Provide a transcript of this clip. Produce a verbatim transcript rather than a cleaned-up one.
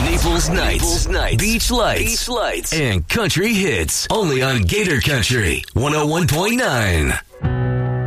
Naples Nights, Naples Nights, Beach Lights, Beach Lights, and Country Hits. Only on Gator Country one oh one point nine.